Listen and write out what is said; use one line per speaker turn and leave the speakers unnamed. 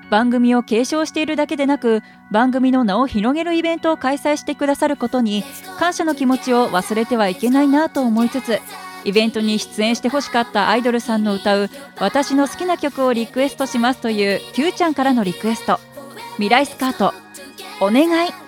番組を継承しているだけでなく、番組の名を広げるイベントを開催してくださることに感謝の気持ちを忘れてはいけないなと思いつつ、イベントに出演してほしかったアイドルさんの歌う私の好きな曲をリクエストしますという Q ちゃんからのリクエスト。ミライスカート、お願い。